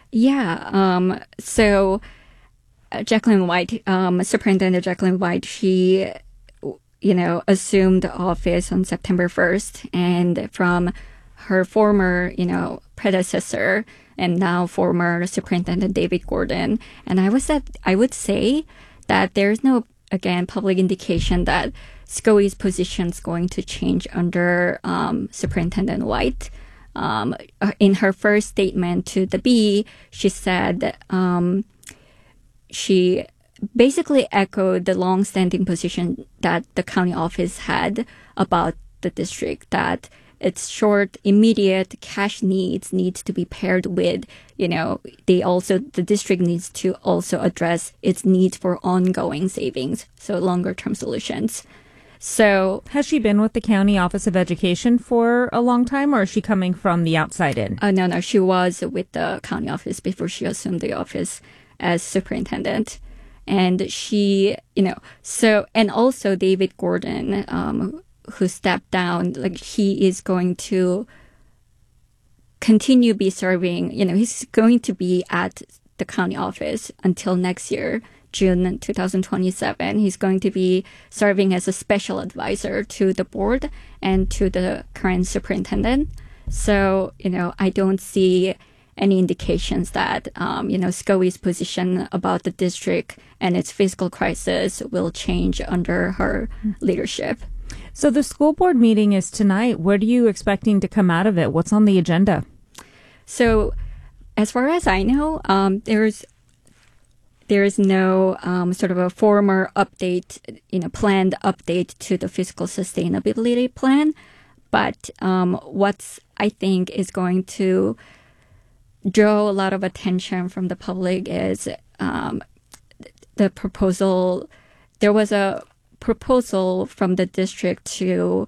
Yeah. So Jacqueline White, Superintendent Jacqueline White, she, assumed office on September 1st, and from her former, predecessor and now former Superintendent David Gordon. And I would say that there's no, again, public indication that SCOE's position is going to change under Superintendent White. In her first statement to the Bee, she said she basically echoed the long-standing position that the county office had about the district, that its short, immediate cash needs to be paired with, the district needs to also address its needs for ongoing savings, so longer-term solutions. So, has she been with the County Office of Education for a long time, or is she coming from the outside in? No, she was with the county office before she assumed the office as superintendent. And she, and also David Gordon, who stepped down, he is going to continue be serving, he's going to be at the county office until next year, June 2027. He's going to be serving as a special advisor to the board and to the current superintendent. So, I don't see any indications that, SCOE's position about the district and its fiscal crisis will change under her leadership. So the school board meeting is tonight. What are you expecting to come out of it? What's on the agenda? So as far as I know, there is no sort of a formal update, planned update to the fiscal sustainability plan. But what's I think is going to draw a lot of attention from the public is the proposal. There was a proposal from the district to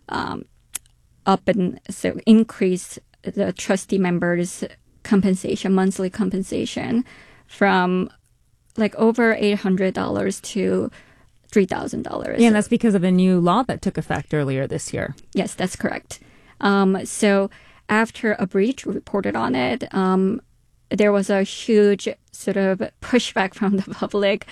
increase the trustee members' monthly compensation from over $800 to $3,000. Yeah, and that's because of a new law that took effect earlier this year. Yes, that's correct. So after a breach reported on it, there was a huge sort of pushback from the public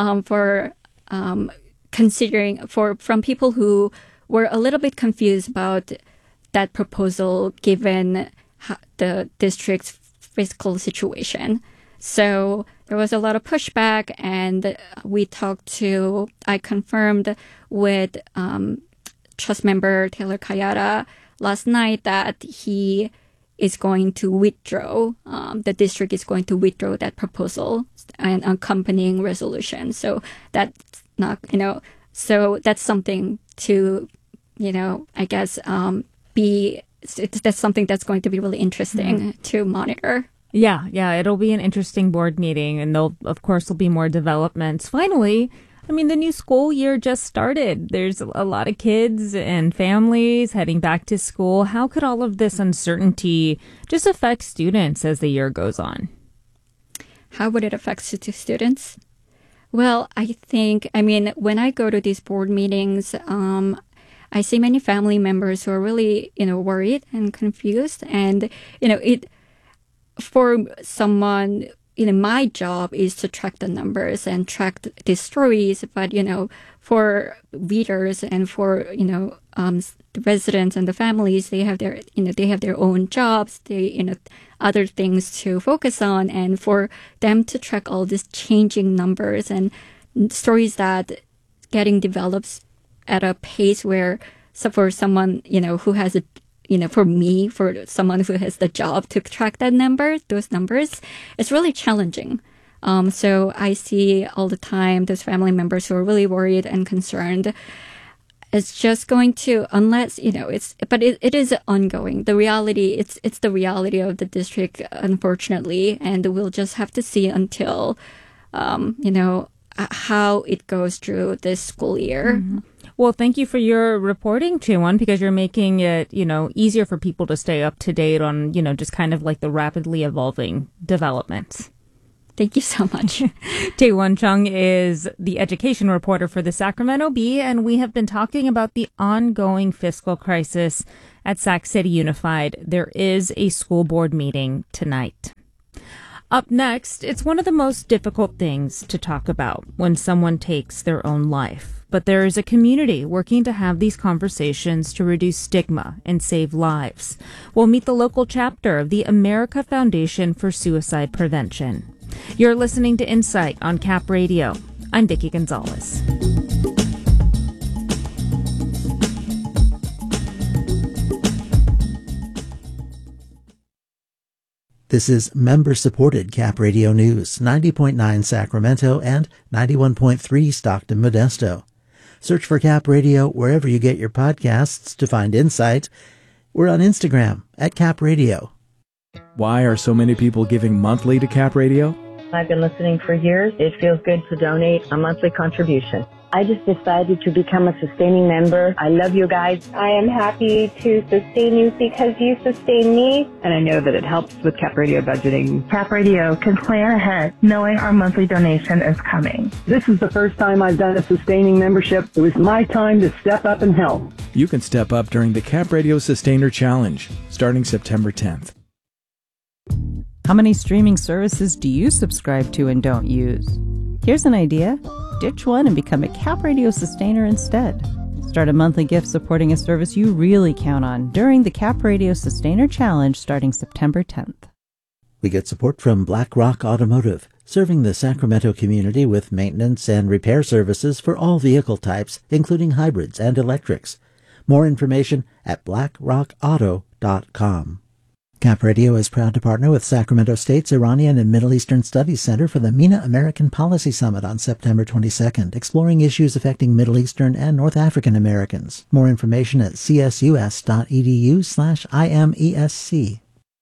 from people who were a little bit confused about that proposal given the district's fiscal situation. So there was a lot of pushback, and I confirmed with trust member Taylor Kayada last night that he is going to withdraw, the district is going to withdraw that proposal and accompanying resolution. So that's not, so that's something to, I guess, that's something that's going to be really interesting to monitor. Yeah, it'll be an interesting board meeting, and of course, there'll be more developments. Finally, the new school year just started. There's a lot of kids and families heading back to school. How could all of this uncertainty just affect students as the year goes on? How would it affect students? Well, I think, when I go to these board meetings, I see many family members who are really, worried and confused. And, for someone, my job is to track the numbers and track the stories. But, for readers and for, the residents and the families, they have their own jobs, other things to focus on. And for them to track all these changing numbers and stories that getting developed at a pace where, so for someone, who has for someone who has the job to track those numbers, it's really challenging. So I see all the time those family members who are really worried and concerned. It's just going to, unless, it is ongoing. The reality, it's the reality of the district, unfortunately, and we'll just have to see until, how it goes through this school year. Mm-hmm. Well, thank you for your reporting, Chaewon, because you're making it, easier for people to stay up to date on, just kind of like the rapidly evolving developments. Thank you so much. Taewon Chung is the education reporter for the Sacramento Bee, and we have been talking about the ongoing fiscal crisis at Sac City Unified. There is a school board meeting tonight. Up next, it's one of the most difficult things to talk about when someone takes their own life. But there is a community working to have these conversations to reduce stigma and save lives. We'll meet the local chapter of the America Foundation for Suicide Prevention. You're listening to Insight on Cap Radio. I'm Vicki Gonzalez. This is member-supported Cap Radio News, 90.9 Sacramento and 91.3 Stockton Modesto. Search for Cap Radio wherever you get your podcasts to find Insight. We're on Instagram at Cap Radio. Why are so many people giving monthly to Cap Radio? I've been listening for years. It feels good to donate a monthly contribution. I just decided to become a sustaining member. I love you guys. I am happy to sustain you because you sustain me. And I know that it helps with Cap Radio budgeting. Cap Radio can plan ahead knowing our monthly donation is coming. This is the first time I've done a sustaining membership. It was my time to step up and help. You can step up during the Cap Radio Sustainer Challenge, starting September 10th. How many streaming services do you subscribe to and don't use? Here's an idea. Ditch one and become a Cap Radio Sustainer instead. Start a monthly gift supporting a service you really count on during the Cap Radio Sustainer Challenge starting September 10th. We get support from Black Rock Automotive, serving the Sacramento community with maintenance and repair services for all vehicle types, including hybrids and electrics. More information at blackrockauto.com. Cap Radio is proud to partner with Sacramento State's Iranian and Middle Eastern Studies Center for the MENA American Policy Summit on September 22nd, exploring issues affecting Middle Eastern and North African Americans. More information at csus.edu/IMESC.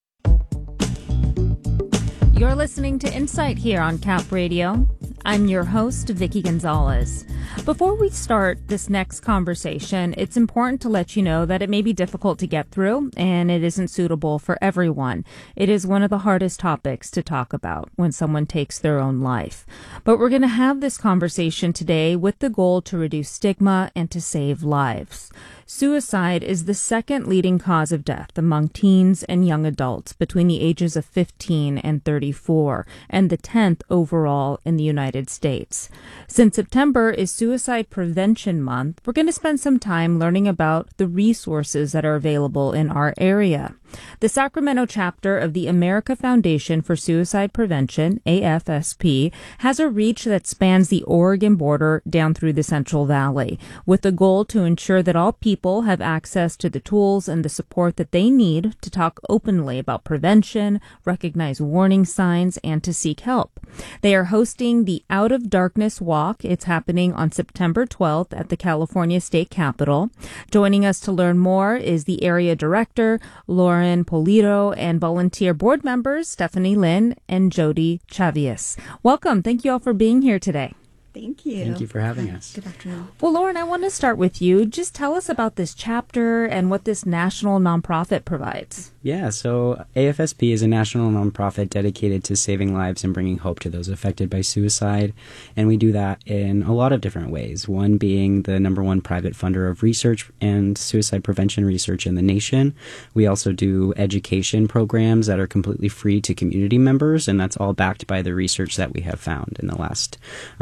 You're listening to Insight here on Cap Radio. I'm your host, Vicki Gonzalez. Before we start this next conversation, it's important to let you know that it may be difficult to get through and it isn't suitable for everyone. It is one of the hardest topics to talk about when someone takes their own life. But we're going to have this conversation today with the goal to reduce stigma and to save lives. Suicide is the second leading cause of death among teens and young adults between the ages of 15 and 34, and the 10th overall in the United States. Since September is Suicide Prevention Month, we're going to spend some time learning about the resources that are available in our area. The Sacramento chapter of the America Foundation for Suicide Prevention, AFSP, has a reach that spans the Oregon border down through the Central Valley, with the goal to ensure that all people have access to the tools and the support that they need to talk openly about prevention, recognize warning signs, and to seek help. They are hosting the Out of Darkness Walk. It's happening on September 12th at the California State Capitol. Joining us to learn more is the area director, Lauren Polito, and volunteer board members, Stephanie Lynn and Jody Chavius. Welcome. Thank you all for being here today. Thank you. Thank you for having us. Good afternoon. Well, Lauren, I want to start with you. Just tell us about this chapter and what this national nonprofit provides. Yeah, so AFSP is a national nonprofit dedicated to saving lives and bringing hope to those affected by suicide. And we do that in a lot of different ways. One being the number one private funder of research and suicide prevention research in the nation. We also do education programs that are completely free to community members, and that's all backed by the research that we have found in the last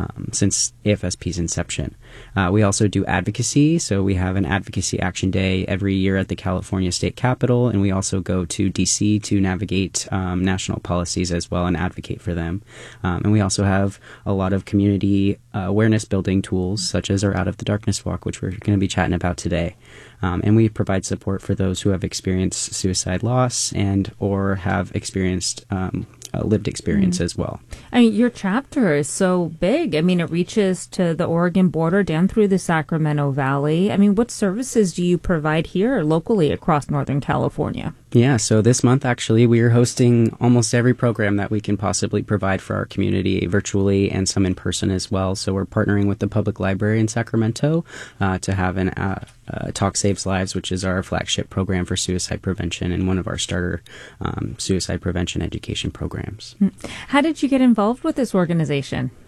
since AFSP's inception. We also do advocacy, so we have an Advocacy Action Day every year at the California State Capitol, and we also go to DC to navigate national policies as well and advocate for them. And we also have a lot of community awareness building tools, such as our Out of the Darkness Walk, which we're going to be chatting about today. And we provide support for those who have experienced suicide loss and or have experienced lived experience as well. I mean, your chapter is so big. I mean, it reaches to the Oregon border down through the Sacramento Valley. I mean, what services do you provide here locally across Northern California? Yeah, so this month, actually, we are hosting almost every program that we can possibly provide for our community virtually and some in person as well. So we're partnering with the Public Library in Sacramento to have an Talk Saves Lives, which is our flagship program for suicide prevention and one of our starter suicide prevention education programs. How did you get involved with this organization?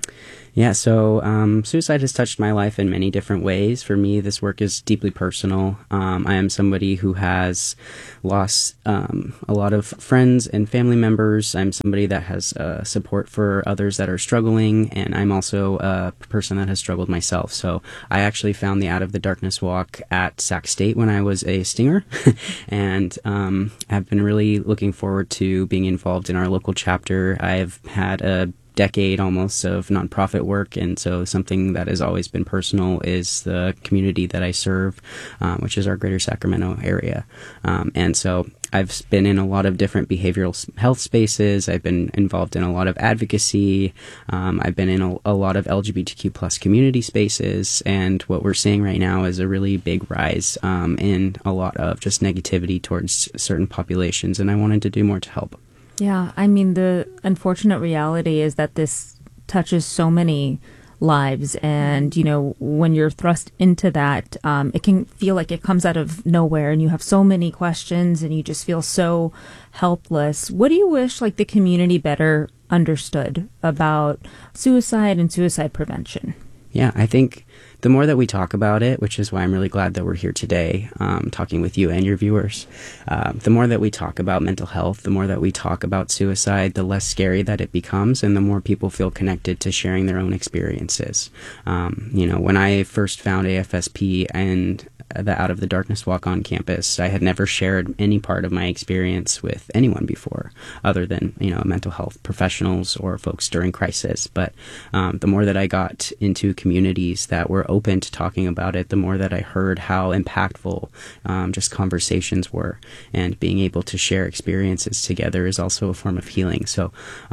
Yeah, so suicide has touched my life in many different ways. For me, this work is deeply personal. I am somebody who has lost a lot of friends and family members. I'm somebody that has support for others that are struggling, and I'm also a person that has struggled myself. So I actually found the Out of the Darkness Walk at Sac State when I was a stinger, and I've been really looking forward to being involved in our local chapter. I've had a decade almost of nonprofit work, and so something that has always been personal is the community that I serve, which is our greater Sacramento area. And so I've been in a lot of different behavioral health spaces. I've been involved in a lot of advocacy. I've been in a lot of LGBTQ plus community spaces, and what we're seeing right now is a really big rise in a lot of just negativity towards certain populations, and I wanted to do more to help. Yeah, I mean, the unfortunate reality is that this touches so many lives, and, you know, when you're thrust into that, it can feel like it comes out of nowhere, and you have so many questions, and you just feel so helpless. What do you wish, like, the community better understood about suicide and suicide prevention? Yeah, I think the more that we talk about it, which is why I'm really glad that we're here today, talking with you and your viewers, the more that we talk about mental health, the more that we talk about suicide, the less scary that it becomes, and the more people feel connected to sharing their own experiences. You know, when I first found AFSP and the Out of the Darkness Walk on campus, I had never shared any part of my experience with anyone before, other than, you know, mental health professionals or folks during crisis. But the more that I got into communities that were open to talking about it, the more that I heard how impactful just conversations were, and being able to share experiences together is also a form of healing. So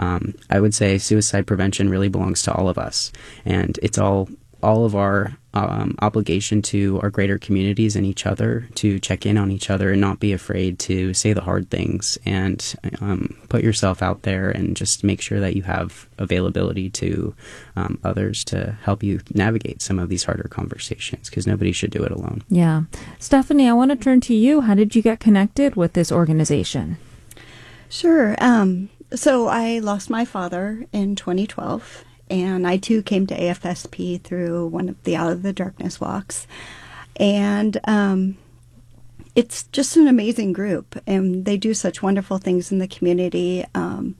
I would say suicide prevention really belongs to all of us, and it's all of our obligation to our greater communities and each other to check in on each other and not be afraid to say the hard things, and put yourself out there and just make sure that you have availability to others to help you navigate some of these harder conversations, because nobody should do it alone. Yeah. Stephanie, I want to turn to you. How did you get connected with this organization? Sure. So I lost my father in 2012. And I, too, came to AFSP through one of the Out of the Darkness walks. And it's just an amazing group, and they do such wonderful things in the community. I'm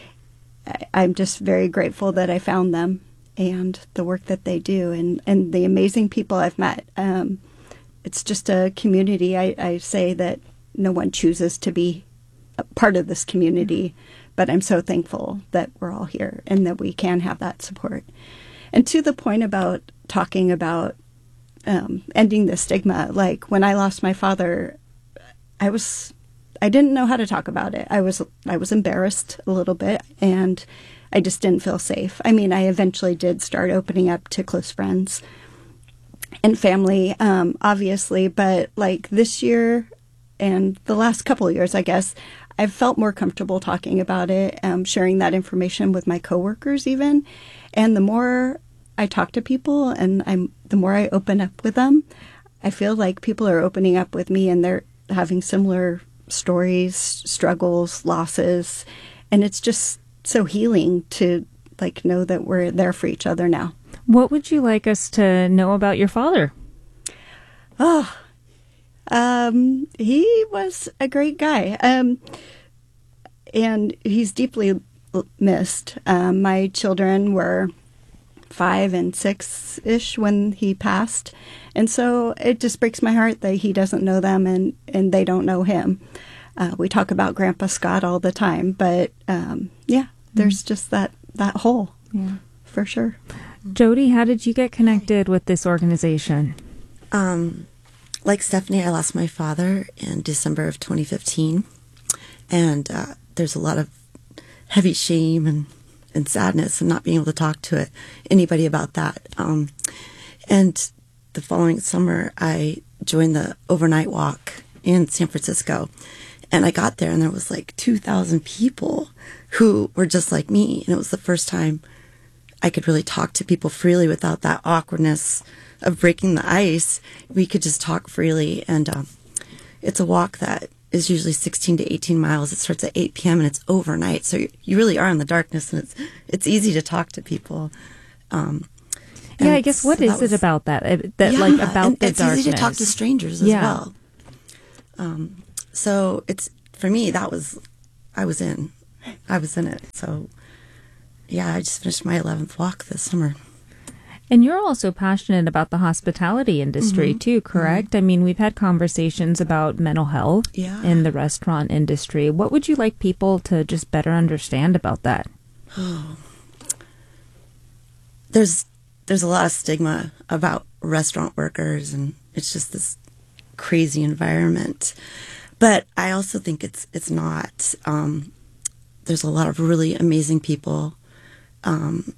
just very grateful that I found them and the work that they do, and the amazing people I've met. It's just a community. I say that no one chooses to be a part of this community, but I'm so thankful that we're all here and that we can have that support. And to the point about talking about ending the stigma, like when I lost my father, I didn't know how to talk about it. I was embarrassed a little bit, and I just didn't feel safe. I mean, I eventually did start opening up to close friends and family, obviously, but like this year and the last couple of years, I guess, I've felt more comfortable talking about it, sharing that information with my coworkers even. And the more I talk to people and the more I open up with them, I feel like people are opening up with me, and they're having similar stories, struggles, losses. And it's just so healing to like know that we're there for each other now. What would you like us to know about your father? He was a great guy. And he's deeply missed. My children were 5 and 6-ish when he passed. And so it just breaks my heart that he doesn't know them and they don't know him. We talk about Grandpa Scott all the time, but there's just that hole, for sure. Jody, how did you get connected with this organization? Like Stephanie, I lost my father in December of 2015, and there's a lot of heavy shame and sadness and not being able to talk to anybody about that. And the following summer, I joined the overnight walk in San Francisco, and I got there, and there was like 2,000 people who were just like me, and it was the first time I could really talk to people freely without that awkwardness of breaking the ice. We could just talk freely, and it's a walk that is usually 16 to 18 miles. It starts at 8 p.m. and it's overnight, so you really are in the darkness, and it's easy to talk to people. Yeah, I guess what is it about that? Like about the it's darkness? It's easy to talk to strangers as well. So it's, for me, I was in it. So yeah, I just finished my 11th walk this summer. And you're also passionate about the hospitality industry too, correct? I mean, we've had conversations about mental health in the restaurant industry. What would you like people to just better understand about that? Oh. There's a lot of stigma about restaurant workers, and it's just this crazy environment. But I also think it's not. There's a lot of really amazing people, and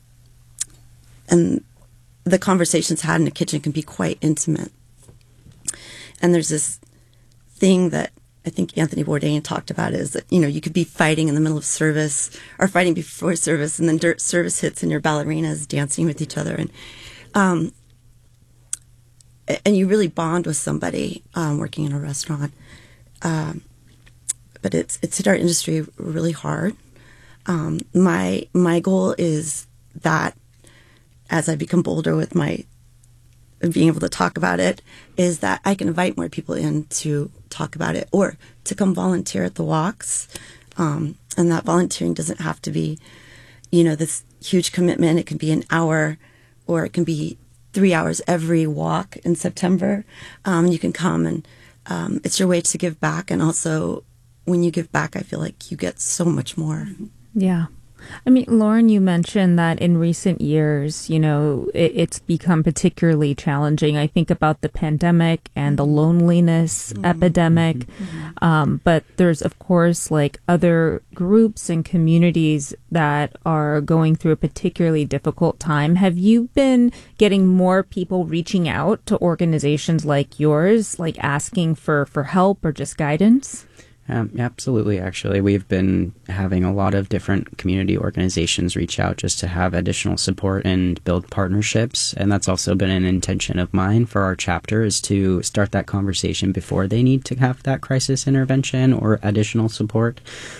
the conversations had in the kitchen can be quite intimate. And there's this thing that I think Anthony Bourdain talked about, is that, you could be fighting in the middle of service or fighting before service, and then service hits and your ballerinas dancing with each other. And you really bond with somebody working in a restaurant. But it's hit our industry really hard. My goal is that as I become bolder with my being able to talk about it, is that I can invite more people in to talk about it or to come volunteer at the walks. And that volunteering doesn't have to be, this huge commitment. It can be an hour, or it can be 3 hours every walk in September. You can come, and it's your way to give back. And also, when you give back, I feel like you get so much more. Yeah. I mean, Lauren, you mentioned that in recent years, it's become particularly challenging. I think about the pandemic and the loneliness epidemic. But there's, of course, like other groups and communities that are going through a particularly difficult time. Have you been getting more people reaching out to organizations like yours, like asking for help or just guidance? Absolutely. Actually, we've been having a lot of different community organizations reach out just to have additional support and build partnerships. And that's also been an intention of mine for our chapter, is to start that conversation before they need to have that crisis intervention or additional support.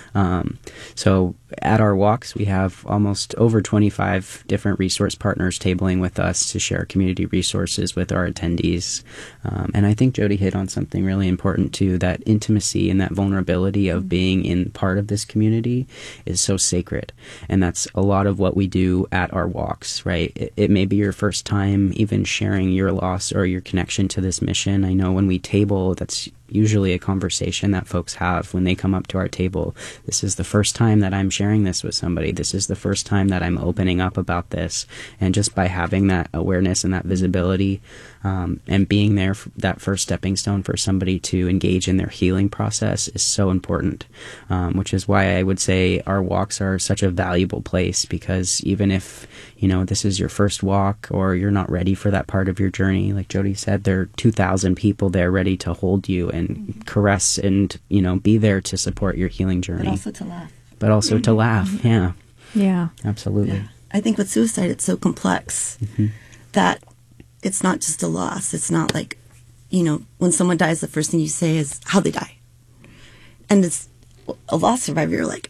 So at our walks, we have almost over 25 different resource partners tabling with us to share community resources with our attendees. And I think Jody hit on something really important too, that intimacy and that vulnerability of being in part of this community is so sacred. And that's a lot of what we do at our walks, right? It may be your first time even sharing your loss or your connection to this mission. I know when we table, that's usually a conversation that folks have when they come up to our table. This is the first time that I'm sharing this with somebody. This is the first time that I'm opening up about this. And just by having that awareness and that visibility, and being there, that first stepping stone for somebody to engage in their healing process is so important, which is why I would say our walks are such a valuable place, because even if, this is your first walk or you're not ready for that part of your journey, like Jody said, there are 2,000 people there ready to hold you and caress and, be there to support your healing journey. But also to laugh. Yeah. Yeah. Absolutely. Yeah. I think with suicide, it's so complex that it's not just a loss. It's not like, when someone dies, the first thing you say is how they die. And it's a loss survivor. You're like,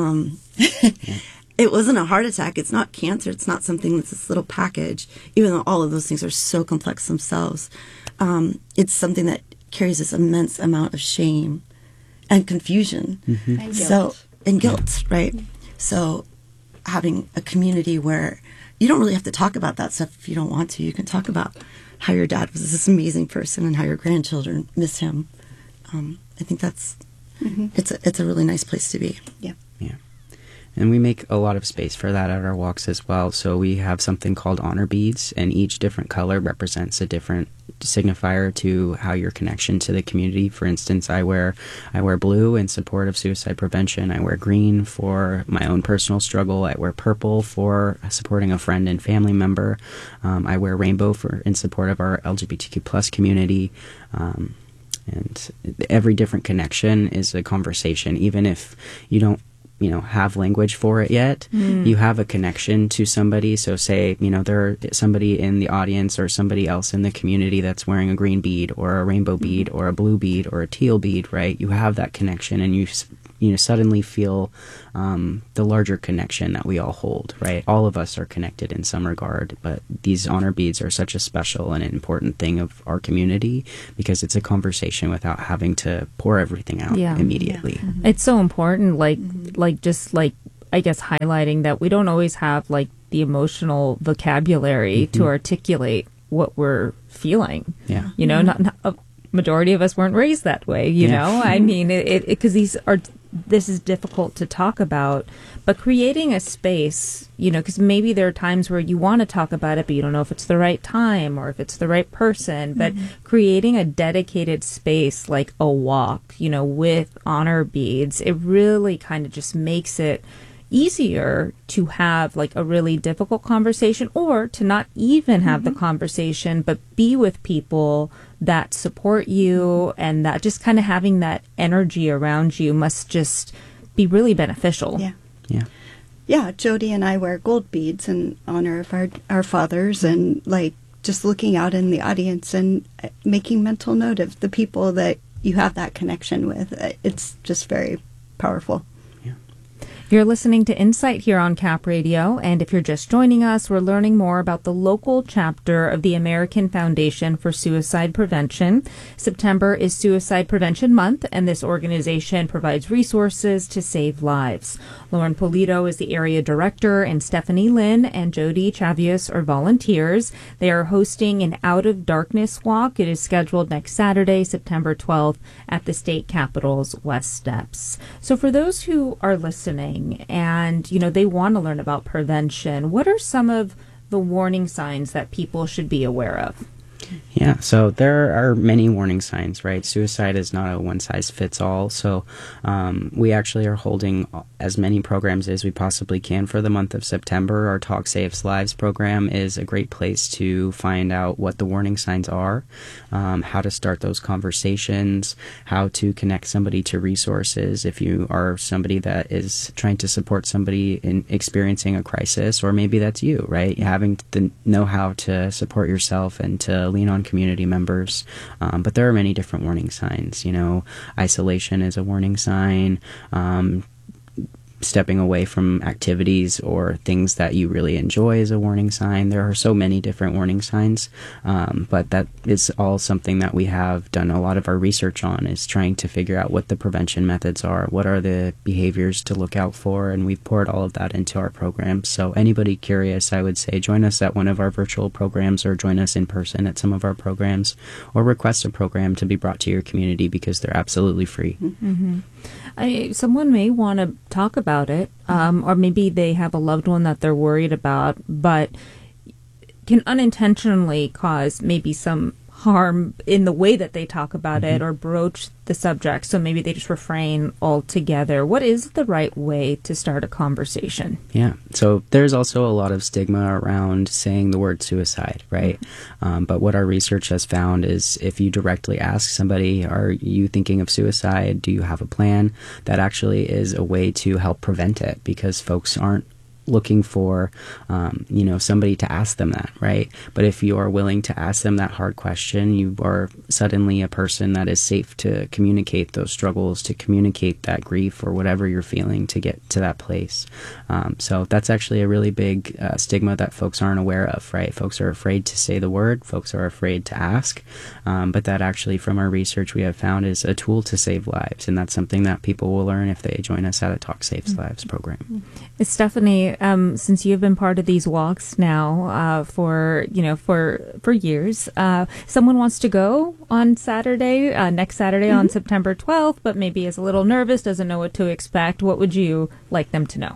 it wasn't a heart attack. It's not cancer. It's not something that's this little package, even though all of those things are so complex themselves. It's something that carries this immense amount of shame and confusion. And guilt. And guilt, right? So having a community where you don't really have to talk about that stuff if you don't want to. You can talk about how your dad was this amazing person and how your grandchildren miss him. I think that's it's a really nice place to be. Yeah. Yeah. And we make a lot of space for that at our walks as well. So we have something called honor beads, and each different color represents a different signifier to how your connection to the community. For instance, I wear blue in support of suicide prevention. I wear green for my own personal struggle. I wear purple for supporting a friend and family member. I wear rainbow in support of our LGBTQ plus community. And every different connection is a conversation, even if you don't have language for it yet. You have a connection to somebody. So say, there somebody in the audience or somebody else in the community that's wearing a green bead or a rainbow bead or a blue bead or a teal bead, right? You have that connection, and you suddenly feel the larger connection that we all hold, right? All of us are connected in some regard, but these honor beads are such a special and important thing of our community because it's a conversation without having to pour everything out immediately. Yeah. It's so important, like I guess highlighting that we don't always have like the emotional vocabulary to articulate what we're feeling. Yeah. Not a majority of us weren't raised that way, you know? I mean, because this is difficult to talk about, but creating a space, because maybe there are times where you want to talk about it, but you don't know if it's the right time or if it's the right person, but creating a dedicated space like a walk, with honor beads, it really kind of just makes it easier to have like a really difficult conversation, or to not even have the conversation, but be with people that support you, and that just kind of having that energy around you must just be really beneficial. Yeah, Jody and I wear gold beads in honor of our fathers, and like just looking out in the audience and making mental note of the people that you have that connection with. It's just very powerful. You're listening to Insight here on Cap Radio, and if you're just joining us, we're learning more about the local chapter of the American Foundation for Suicide Prevention. September is Suicide Prevention Month, and this organization provides resources to save lives. Lauren Polito is the area director, and Stephanie Lynn and Jody Chavius are volunteers. They are hosting an Out of Darkness walk. It is scheduled next Saturday, September 12th, at the state capitol's West Steps. So for those who are listening, and they want to learn about prevention, what are some of the warning signs that people should be aware of? Yeah, so there are many warning signs, right? Suicide is not a one-size-fits-all, so we actually are holding as many programs as we possibly can for the month of September. Our Talk Saves Lives program is a great place to find out what the warning signs are, how to start those conversations, how to connect somebody to resources if you are somebody that is trying to support somebody in experiencing a crisis, or maybe that's you, right? Having to know how to support yourself and to lean on community members. But there are many different warning signs. Isolation is a warning sign. Stepping away from activities or things that you really enjoy is a warning sign. There are so many different warning signs, but that is all something that we have done a lot of our research on, is trying to figure out what the prevention methods are, what are the behaviors to look out for, and we've poured all of that into our programs. So anybody curious, I would say join us at one of our virtual programs, or join us in person at some of our programs, or request a program to be brought to your community because they're absolutely free. Someone may want to talk about it, or maybe they have a loved one that they're worried about, but can unintentionally cause maybe some harm in the way that they talk about it or broach the subject. So maybe they just refrain altogether. What is the right way to start a conversation? Yeah. So there's also a lot of stigma around saying the word suicide, right? But what our research has found is if you directly ask somebody, are you thinking of suicide? Do you have a plan? That actually is a way to help prevent it, because folks aren't looking for, somebody to ask them that, right? But if you are willing to ask them that hard question, you are suddenly a person that is safe to communicate those struggles, to communicate that grief or whatever you're feeling to get to that place. So that's actually a really big stigma that folks aren't aware of, right? Folks are afraid to say the word, folks are afraid to ask, but that actually from our research we have found is a tool to save lives, and that's something that people will learn if they join us at a Talk Saves Lives program. Stephanie, since you've been part of these walks now for years, someone wants to go on Saturday, next Saturday on September 12th, but maybe is a little nervous, doesn't know what to expect. What would you like them to know?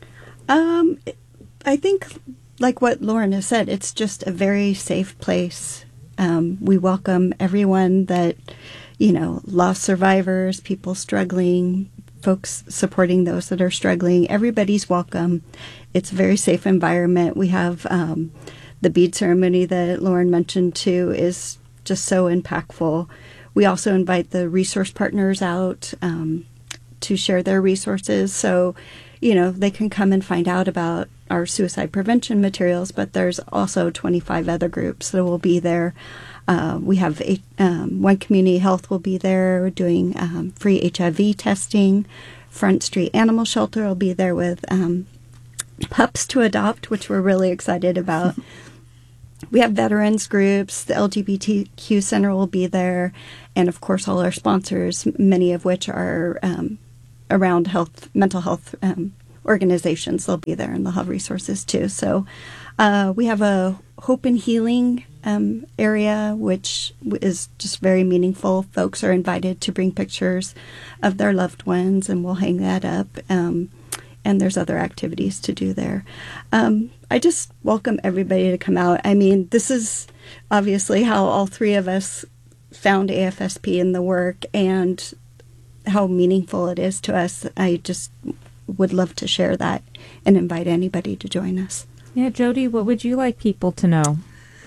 I think, like what Lauren has said, it's just a very safe place. We welcome everyone that, lost survivors, people struggling, folks supporting those that are struggling. Everybody's welcome. It's a very safe environment. We have the bead ceremony that Lauren mentioned too is just so impactful. We also invite the resource partners out to share their resources. So, they can come and find out about our suicide prevention materials, but there's also 25 other groups that will be there. We have One Community Health will be there doing free HIV testing Front Street Animal Shelter will be there with pups to adopt, which we're really excited about. We have veterans groups. The LGBTQ Center will be there. And, of course, all our sponsors, many of which are around mental health organizations. They'll be there, and they'll have resources, too. So we have a Hope and Healing area, which is just very meaningful. Folks are invited to bring pictures of their loved ones, and we'll hang that up. And there's other activities to do there. I just welcome everybody to come out. I mean, this is obviously how all three of us found AFSP in the work and how meaningful it is to us. I just would love to share that and invite anybody to join us. Yeah, Jody, what would you like people to know?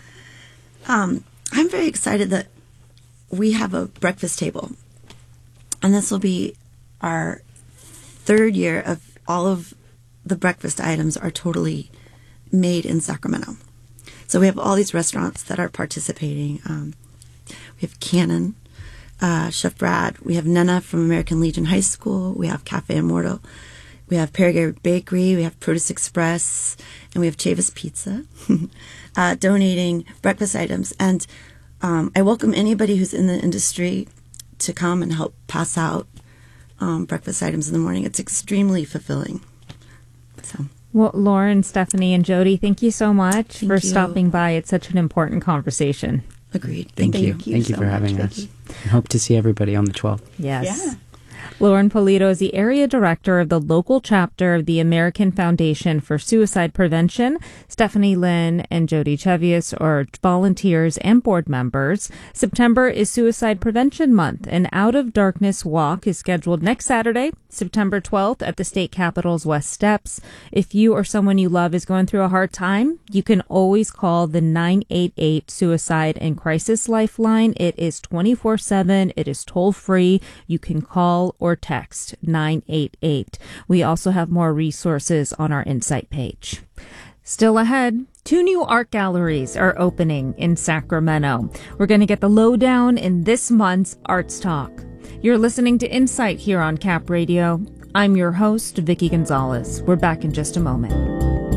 I'm very excited that we have a breakfast table. And this will be our third year of all of the breakfast items are totally made in Sacramento. So we have all these restaurants that are participating. We have Cannon, Chef Brad. We have Nena from American Legion High School. We have Cafe Immortal. We have Perigary Bakery. We have Produce Express. And we have Chavis Pizza donating breakfast items. And I welcome anybody who's in the industry to come and help pass out breakfast items in the morning. It's extremely fulfilling. So, well, Lauren, Stephanie, and Jody, thank you so much for stopping by. It's such an important conversation. Agreed. Thank you. Thank you so for having much, us. Vicki. I hope to see everybody on the 12th. Yes. Yeah. Lauren Polito is the area director of the local chapter of the American Foundation for Suicide Prevention. Stephanie Lynn and Jody Chevius are volunteers and board members. September is Suicide Prevention Month. An Out of Darkness walk is scheduled next Saturday, September 12th at the state capitol's West Steps. If you or someone you love is going through a hard time, you can always call the 988 Suicide and Crisis Lifeline. It is 24/7. It is toll free. You can call or text 988. We also have more resources on our Insight page. Still ahead, 2 new art galleries are opening in Sacramento. We're going to get the lowdown in this month's Arts Talk. You're listening to Insight here on Cap Radio. I'm your host, Vicki Gonzalez. We're back in just a moment.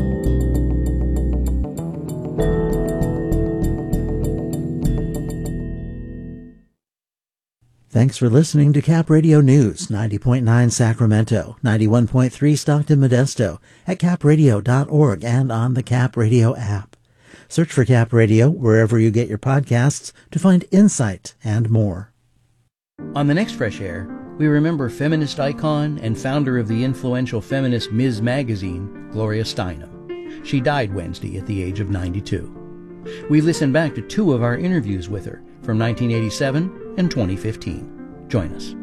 Thanks for listening to Cap Radio News, 90.9 Sacramento, 91.3 Stockton Modesto, at capradio.org and on the Cap Radio app. Search for Cap Radio wherever you get your podcasts to find insight and more. On the next Fresh Air, we remember feminist icon and founder of the influential feminist Ms. Magazine, Gloria Steinem. She died Wednesday at the age of 92. We listened back to 2 of our interviews with her from 1987 and 2015. Join us.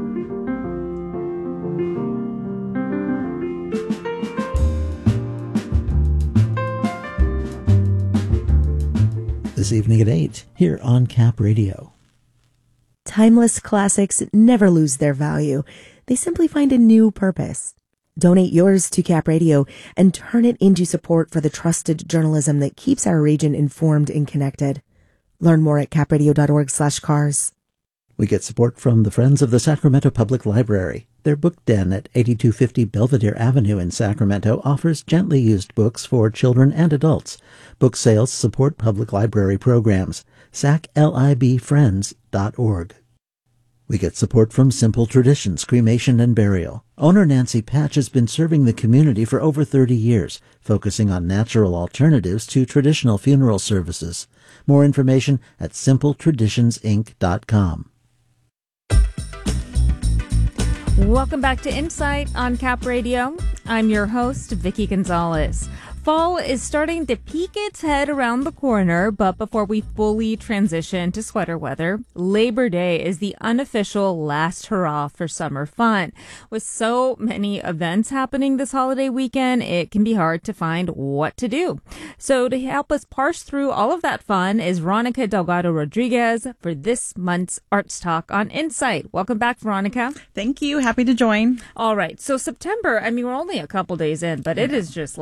This evening at 8, here on Cap Radio. Timeless classics never lose their value. They simply find a new purpose. Donate yours to Cap Radio and turn it into support for the trusted journalism that keeps our region informed and connected. Learn more at capradio.org/cars. We get support from the Friends of the Sacramento Public Library. Their book den at 8250 Belvedere Avenue in Sacramento offers gently used books for children and adults. Book sales support public library programs. saclibfriends.org. We get support from Simple Traditions, Cremation and Burial. Owner Nancy Patch has been serving the community for over 30 years, focusing on natural alternatives to traditional funeral services. More information at simpletraditionsInc.com. Welcome back to Insight on Cap Radio. I'm your host, Vicki Gonzalez. Fall is starting to peek its head around the corner, but before we fully transition to sweater weather, Labor Day is the unofficial last hurrah for summer fun. With so many events happening this holiday weekend, it can be hard to find what to do. So to help us parse through all of that fun is Veronica Delgado Rodriguez for this month's Arts Talk on Insight. Welcome back, Veronica. Thank you. Happy to join. All right. So September, I mean, we're only a couple days in, but it is just like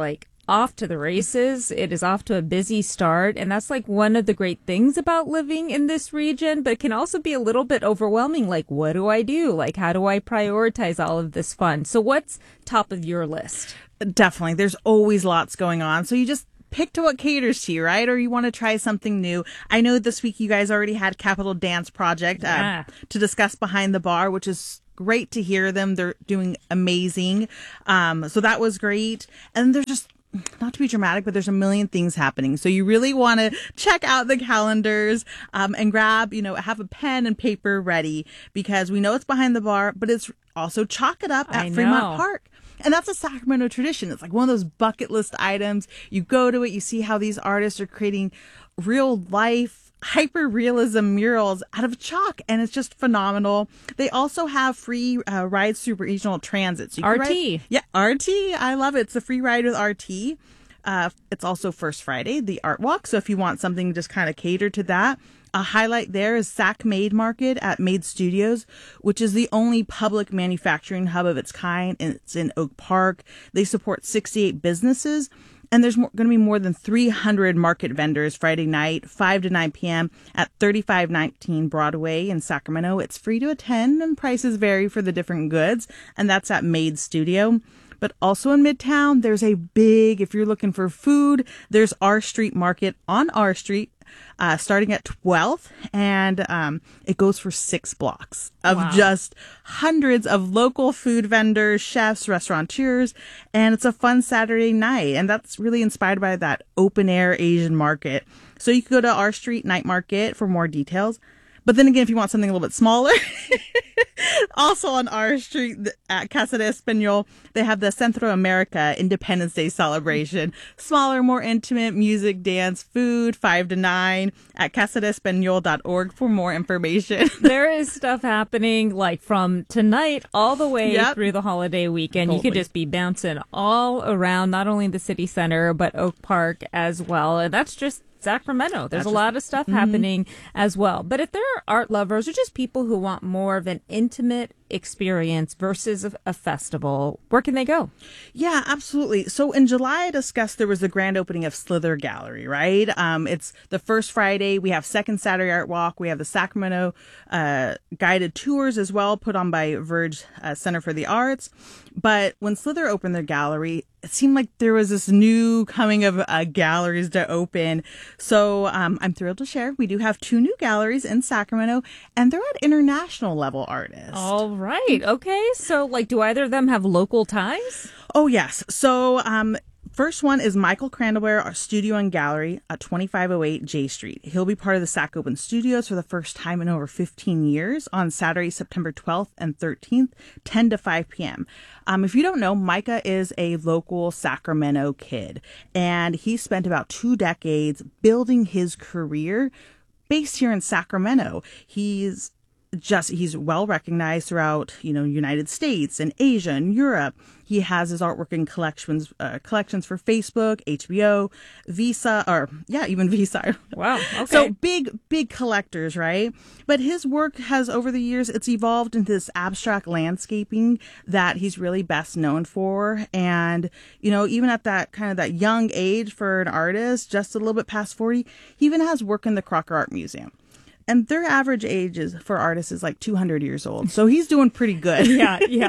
off to the races. It is off to a busy start. And that's like one of the great things about living in this region, but it can also be a little bit overwhelming. Like, what do I do? Like, how do I prioritize all of this fun? So what's top of your list? Definitely. There's always lots going on. So you just pick to what caters to you, right? Or you want to try something new. I know this week you guys already had Capital Dance Project to discuss Behind the Bar, which is great to hear them. They're doing amazing. So that was great. And there's just, not to be dramatic, but there's a million things happening. So you really want to check out the calendars and grab, have a pen and paper ready, because we know it's Behind the Bar, but it's also Chalk It Up at Fremont Park. And that's a Sacramento tradition. It's like one of those bucket list items. You go to it, you see how these artists are creating real life hyper-realism murals out of chalk, and it's just phenomenal. They also have free rides through regional transit. So you can RT. I love it. It's a free ride with RT. It's also First Friday, the Art Walk. So if you want something just kind of catered to that, a highlight there is Sac Made Market at Made Studios, which is the only public manufacturing hub of its kind, and it's in Oak Park. They support 68 businesses. And there's going to be more than 300 market vendors Friday night, 5 to 9 p.m. at 3519 Broadway in Sacramento. It's free to attend, and prices vary for the different goods. And that's at Made Studio. But also in Midtown, there's a big, if you're looking for food, there's R Street Market on R Street. Starting at 12th, and it goes for 6 blocks of just hundreds of local food vendors, chefs, restaurateurs, and it's a fun Saturday night, and that's really inspired by that open air Asian market. So you could go to R Street Night Market for more details. But then again, if you want something a little bit smaller, also on R Street at Casa de Español, they have the Centro America Independence Day celebration. Smaller, more intimate music, dance, food, 5 to 9 at casadeespañol.org for more information. There is stuff happening like from tonight all the way through the holiday weekend. Totally. You could just be bouncing all around, not only the city center, but Oak Park as well. And that's just Sacramento. There's a lot of stuff happening as well. But if there are art lovers or just people who want more of an intimate experience versus a festival, where can they go? Yeah, absolutely. So in July, I discussed there was the grand opening of Slither Gallery, right? It's the first Friday. We have second Saturday Art Walk. We have the Sacramento guided tours as well, put on by Verge Center for the Arts. But when Slither opened their gallery, it seemed like there was this new coming of galleries to open. So I'm thrilled to share we do have 2 new galleries in Sacramento, and they're at international level artists. All right. Okay. So, do either of them have local ties? Oh, yes. So, first one is Michael Crandallbear, our studio and gallery at 2508 J Street. He'll be part of the Sac Open Studios for the first time in over 15 years on Saturday, September 12th and 13th, 10 to 5 p.m. If you don't know, Micah is a local Sacramento kid, and he spent about 2 decades building his career based here in Sacramento. He's well recognized throughout, United States and Asia and Europe. He has his artwork in collections for Facebook, HBO, Visa, even Visa. Wow. Okay. So big collectors, right? But his work has, over the years, it's evolved into this abstract landscaping that he's really best known for. And, even at that kind of that young age for an artist, just a little bit past 40, he even has work in the Crocker Art Museum. And their average age for artists is like 200 years old. So he's doing pretty good. Yeah.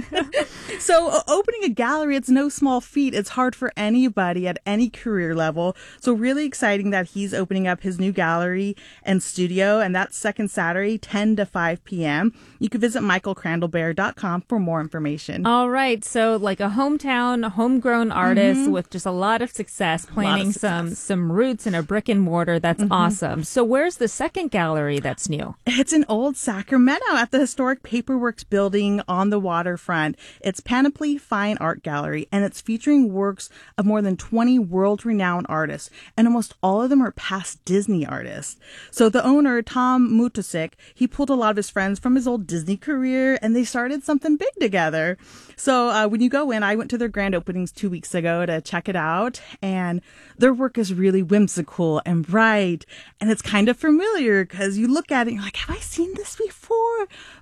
So opening a gallery, it's no small feat. It's hard for anybody at any career level. So really exciting that he's opening up his new gallery and studio. And that's second Saturday, 10 to 5 p.m. You can visit michaelcrandallbear.com for more information. All right. So like a homegrown artist with just a lot of success, planting some roots in a brick and mortar. That's awesome. So where's the second gallery that's new? It's in Old Sacramento at the historic Paperworks building on the waterfront. It's Panoply Fine Art Gallery, and it's featuring works of more than 20 world-renowned artists, and almost all of them are past Disney artists. So the owner, Tom Mutasik, he pulled a lot of his friends from his old Disney career, and they started something big together. So when you go in, I went to their grand openings 2 weeks ago to check it out, and their work is really whimsical and bright, and it's kind of familiar because you look at it and you're like, have I seen this before?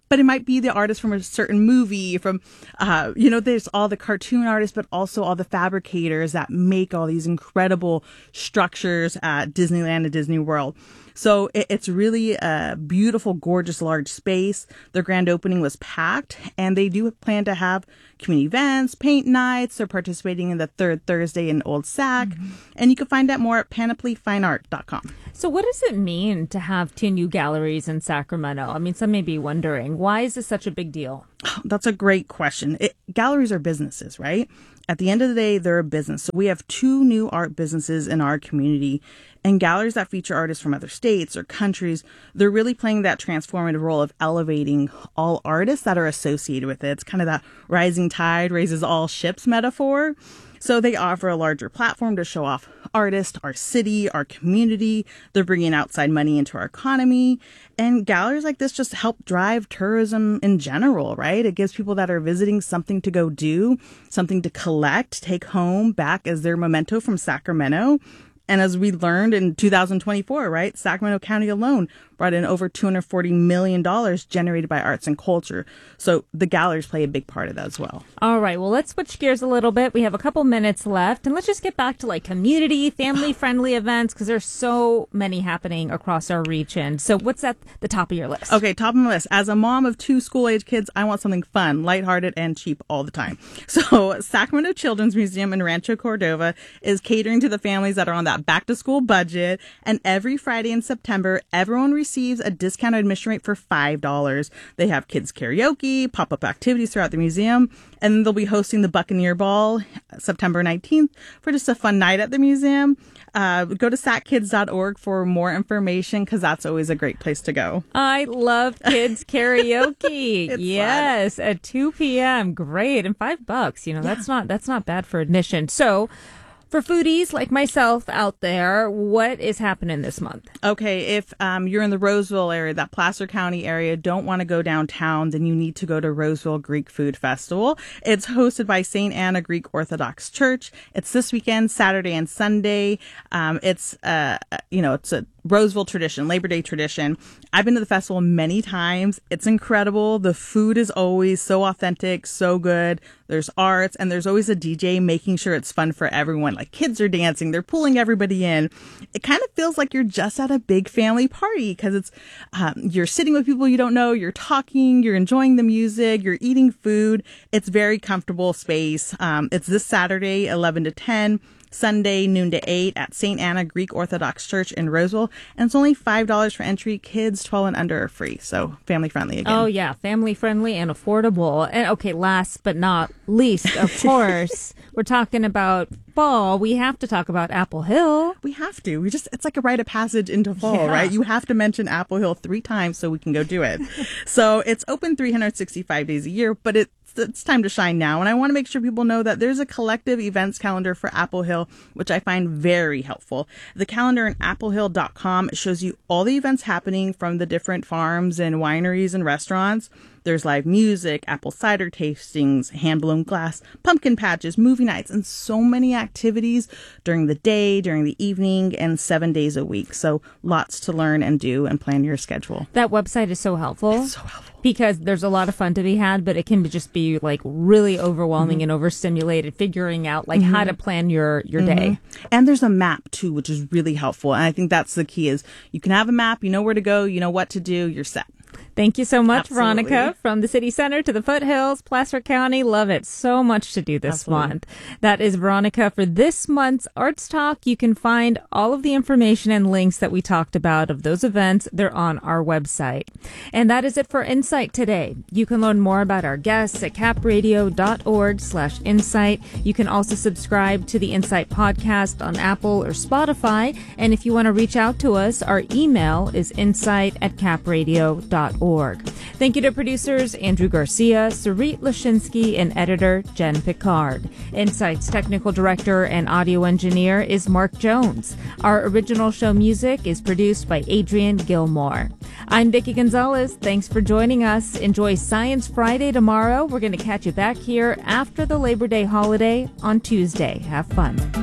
but it might be the artist from a certain movie, from, there's all the cartoon artists, but also all the fabricators that make all these incredible structures at Disneyland and Disney World. So it's really a beautiful, gorgeous, large space. Their grand opening was packed, and they do plan to have community events, paint nights. They're participating in the third Thursday in Old Sac. And you can find out more at panoplyfineart.com. So what does it mean to have 2 new galleries in Sacramento? I mean, some may be wondering, why is this such a big deal? That's a great question. Galleries are businesses, right? At the end of the day, they're a business. So we have 2 new art businesses in our community, and galleries that feature artists from other states or countries. They're really playing that transformative role of elevating all artists that are associated with it. It's kind of that rising tide raises all ships metaphor. So they offer a larger platform to show off artists, our city, our community. They're bringing outside money into our economy. And galleries like this just help drive tourism in general, right? It gives people that are visiting something to go do, something to collect, take home back as their memento from Sacramento. And as we learned in 2024, right, Sacramento County alone brought in over $240 million generated by arts and culture. So the galleries play a big part of that as well. All right. Well, let's switch gears a little bit. We have a couple minutes left, and let's just get back to like community, family-friendly events, because there's so many happening across our region. So what's at the top of your list? Okay, top of my list. As a mom of 2 school-age kids, I want something fun, lighthearted, and cheap all the time. So Sacramento Children's Museum in Rancho Cordova is catering to the families that are on that back-to-school budget. And every Friday in September, everyone receives a discounted admission rate for $5. They have kids karaoke, pop-up activities throughout the museum, and they'll be hosting the Buccaneer Ball September 19th for just a fun night at the museum. Go to sackids.org for more information, because that's always a great place to go. I love kids karaoke. Yes, fun. At 2 p.m. Great. And $5, that's not bad for admission. So for foodies like myself out there, what is happening this month? Okay, if you're in the Roseville area, that Placer County area, don't want to go downtown, then you need to go to Roseville Greek Food Festival. It's hosted by St. Anna Greek Orthodox Church. It's this weekend, Saturday and Sunday. It's a Roseville tradition, Labor Day tradition. I've been to the festival many times. It's incredible. The food is always so authentic, so good. There's arts, and there's always a DJ making sure it's fun for everyone. Like, kids are dancing, they're pulling everybody in. It kind of feels like you're just at a big family party, because it's you're sitting with people you don't know, you're talking, you're enjoying the music, you're eating food. It's very comfortable space. It's this Saturday, 11 to 10. Sunday, noon to 8 at St. Anna Greek Orthodox Church in Roseville. And it's only $5 for entry. Kids 12 and under are free. So family friendly again. Oh, yeah. Family friendly and affordable. And okay, last but not least, of course, we're talking about fall. We have to talk about Apple Hill. We have to. It's like a rite of passage into fall, right? You have to mention Apple Hill 3 times so we can go do it. So it's open 365 days a year, but it's time to shine now. And I want to make sure people know that there's a collective events calendar for Apple Hill, which I find very helpful. The calendar on applehill.com shows you all the events happening from the different farms and wineries and restaurants. There's live music, apple cider tastings, hand-blown glass, pumpkin patches, movie nights, and so many activities during the day, during the evening, and 7 days a week. So lots to learn and do and plan your schedule. That website is so helpful. It's so helpful. Because there's a lot of fun to be had, but it can just be like really overwhelming and overstimulated figuring out like how to plan your day. And there's a map too, which is really helpful. And I think that's the key is you can have a map, you know where to go, you know what to do, you're set. Thank you so much, Absolutely. Veronica. From the city center to the foothills, Placer County. Love it. So much to do this month. That is Veronica for this month's Arts Talk. You can find all of the information and links that we talked about of those events. They're on our website. And that is it for Insight today. You can learn more about our guests at capradio.org/insight. You can also subscribe to the Insight podcast on Apple or Spotify. And if you want to reach out to us, our email is insight@capradio.org. Thank you to producers Andrew Garcia, Sarit Lashinsky, and editor Jen Picard. Insight's technical director and audio engineer is Mark Jones. Our original show music is produced by Adrian Gilmore. I'm Vicki Gonzalez. Thanks for joining us. Enjoy Science Friday tomorrow. We're going to catch you back here after the Labor Day holiday on Tuesday. Have fun.